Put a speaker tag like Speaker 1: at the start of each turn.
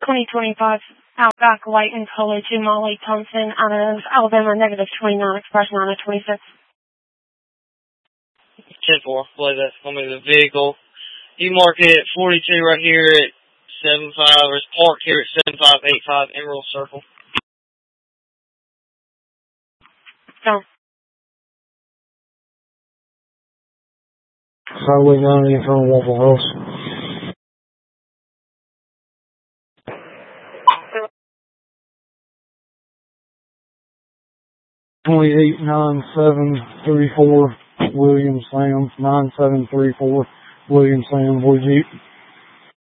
Speaker 1: 2025 Outback Light and Color to Molly Thompson out of Alabama, -29, Express 9 of 26.
Speaker 2: 10-4, play that's going to be the vehicle. You mark it at 42 right here at 75, or it's parked here at 7585 Emerald Circle.
Speaker 1: Go.
Speaker 3: Highway 90 in front of Waffle House. $28,973,400 William Sam 9734 William Sam Boy Jeep.